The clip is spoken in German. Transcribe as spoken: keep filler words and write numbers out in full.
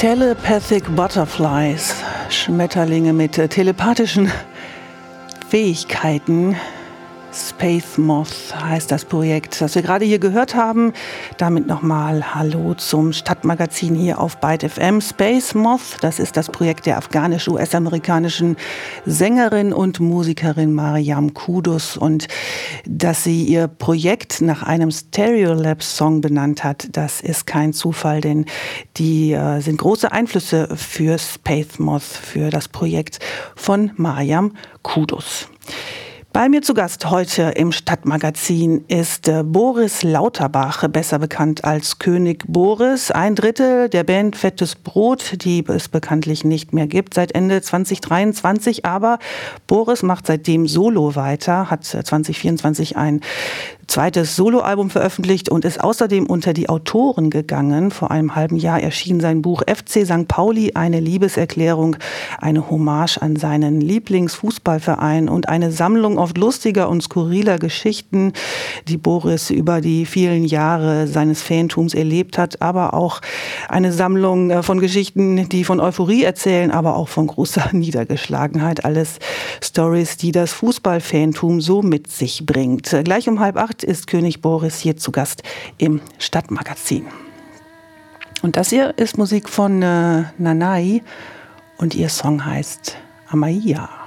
Telepathic Butterflies, Schmetterlinge mit äh, telepathischen Fähigkeiten. Space Moth heißt das Projekt, das wir gerade hier gehört haben. Damit nochmal Hallo zum Stadtmagazin hier auf Byte F M. Space Moth, das ist das Projekt der afghanisch-U S-amerikanischen Sängerin und Musikerin Mariam Kudus. Und dass sie ihr Projekt nach einem Stereolab-Song benannt hat, das ist kein Zufall, denn die äh, sind große Einflüsse für Space Moth, für das Projekt von Mariam Kudus. Bei mir zu Gast heute im Stadtmagazin ist äh, Boris Lauterbach, besser bekannt als König Boris. Ein Drittel der Band Fettes Brot, die es bekanntlich nicht mehr gibt seit Ende zwanzig dreiundzwanzig. Aber Boris macht seitdem Solo weiter, hat zwanzig vierundzwanzig ein zweites Soloalbum veröffentlicht und ist außerdem unter die Autoren gegangen. Vor einem halben Jahr erschien sein Buch F C Sankt Pauli, eine Liebeserklärung, eine Hommage an seinen Lieblingsfußballverein und eine Sammlung oft lustiger und skurriler Geschichten, die Boris über die vielen Jahre seines Fantums erlebt hat, aber auch eine Sammlung von Geschichten, die von Euphorie erzählen, aber auch von großer Niedergeschlagenheit. Alles Stories, die das Fußballfantum so mit sich bringt. Gleich um halb acht ist König Boris hier zu Gast im Stadtmagazin. Und das hier ist Musik von äh, Nanai und ihr Song heißt Amaya.